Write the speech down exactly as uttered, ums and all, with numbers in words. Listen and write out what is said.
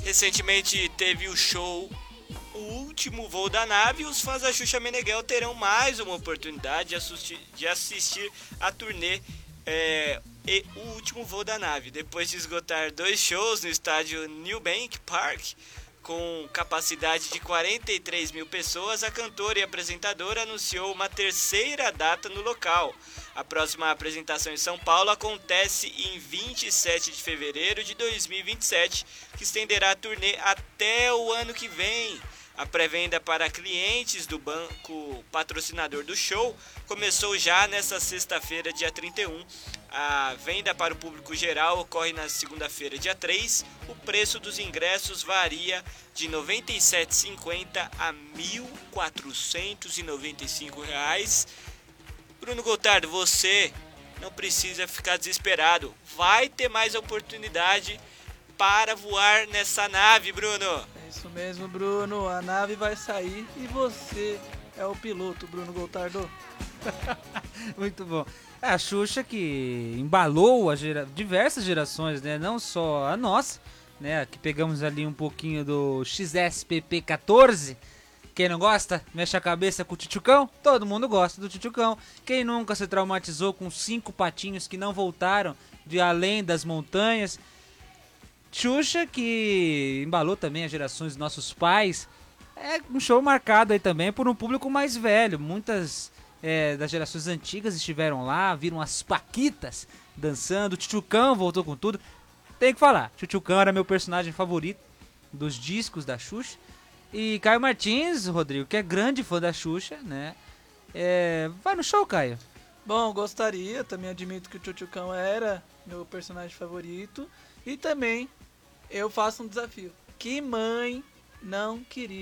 Recentemente teve o show O Último Voo da Nave e os fãs da Xuxa Meneghel terão mais uma oportunidade de assistir, de assistir a turnê é, e O Último Voo da Nave. Depois de esgotar dois shows no estádio Newbank Park, com capacidade de quarenta e três mil pessoas, a cantora e apresentadora anunciou uma terceira data no local. A próxima apresentação em São Paulo acontece em vinte e sete de fevereiro de dois mil e vinte e sete, que estenderá a turnê até o ano que vem. A pré-venda para clientes do banco patrocinador do show começou já nesta sexta-feira, dia trinta e um. A venda para o público geral ocorre na segunda-feira, dia três. O preço dos ingressos varia de noventa e sete reais e cinquenta centavos a mil quatrocentos e noventa e cinco reais. Bruno Gotardo, você não precisa ficar desesperado. Vai ter mais oportunidade para voar nessa nave, Bruno. É isso mesmo, Bruno. A nave vai sair e você é o piloto, Bruno Gotardo. Muito bom. É a Xuxa que embalou a gera... diversas gerações, né? Não só a nossa, né? Que pegamos ali um pouquinho do X S P P quatorze. Quem não gosta, mexe a cabeça com o Tchutchucão. Todo mundo gosta do Tchutchucão. Quem nunca se traumatizou com cinco patinhos que não voltaram de além das montanhas? Xuxa que embalou também as gerações dos nossos pais. É um show marcado aí também por um público mais velho. Muitas é, das gerações antigas estiveram lá, viram as paquitas dançando. O Tchutchucão voltou com tudo. Tem que falar, Tchutchucão era meu personagem favorito dos discos da Xuxa. E Caio Martins, Rodrigo, que é grande fã da Xuxa, né? É, vai no show, Caio? Bom, gostaria, também admito que o Tchutchucão era meu personagem favorito. E também eu faço um desafio. Que mãe não queria